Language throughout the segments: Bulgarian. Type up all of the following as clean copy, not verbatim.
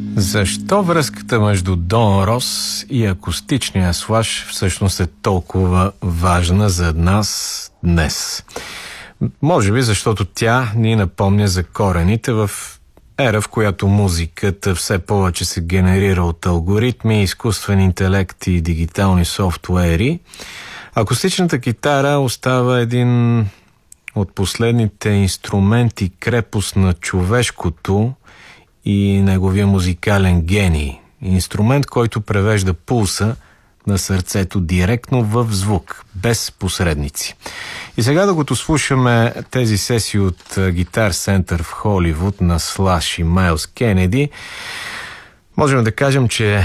Защо връзката между Дон Рос и акустичния слаш всъщност е толкова важна за нас днес? Може би защото тя ни напомня за корените в ера, в която музиката все повече се генерира от алгоритми, изкуствен интелект и дигитални софтуери. Акустичната китара остава един от последните инструменти крепост на човешкото и неговия музикален гений. Инструмент, който превежда пулса на сърцето директно в звук, без посредници. И сега, докато слушаме тези сесии от Guitar Center в Холивуд на Слаш и Майлз Кенеди, можем да кажем, че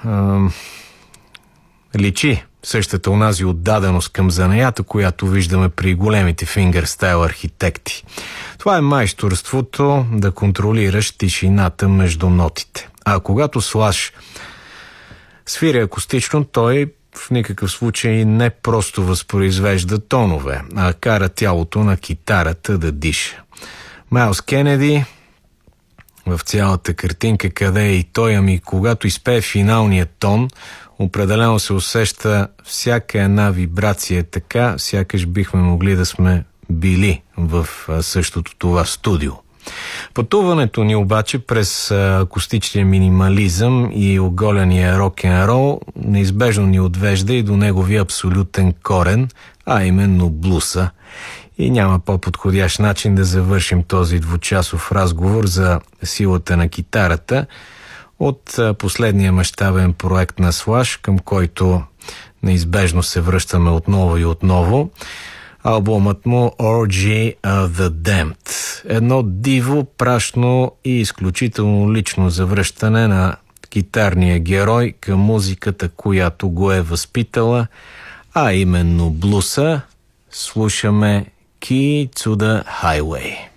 личи същата онази отдаденост към занаята, която виждаме при големите фингърстайл архитекти. Това е майсторството да контролираш тишината между нотите. А когато Слаш свири акустично, той в никакъв случай не просто възпроизвежда тонове, а кара тялото на китарата да диша. Майлз Кенеди в цялата картинка къде е и той, ами когато изпее финалния тон, определено се усеща всяка една вибрация така, сякаш бихме могли да сме били в същото това студио. Пътуването ни обаче през акустичния минимализъм и оголения рок-н-рол неизбежно ни отвежда и до неговия абсолютен корен, а именно блуса. И няма по-подходящ начин да завършим този двучасов разговор за силата на китарата от последния мащабен проект на Слаш, към който неизбежно се връщаме отново и отново. Албумът му Orgy of the Damned. Едно диво, прашно и изключително лично завръщане на китарния герой към музиката, която го е възпитала, а именно блуса. Слушаме Key to the Highway.